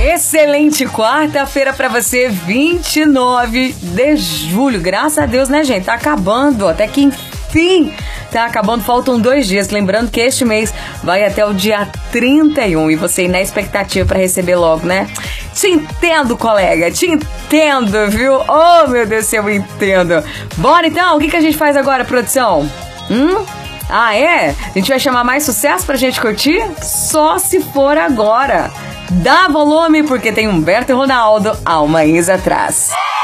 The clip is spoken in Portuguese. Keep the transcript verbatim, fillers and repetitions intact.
Excelente quarta-feira pra você, vinte e nove de julho. Graças a Deus, né, gente? Tá acabando, até que enfim tá acabando, faltam dois dias. Lembrando que este mês vai até o dia trinta e um e você aí na expectativa pra receber logo, né? Te entendo, colega, te entendo, viu? Oh, meu Deus do céu, eu entendo. Bora então, o que, que a gente faz agora, produção? Hum? Ah, é? A gente vai chamar mais sucesso pra gente curtir? Só se for agora. Dá volume, porque tem Humberto e Ronaldo há uma Isa atrás.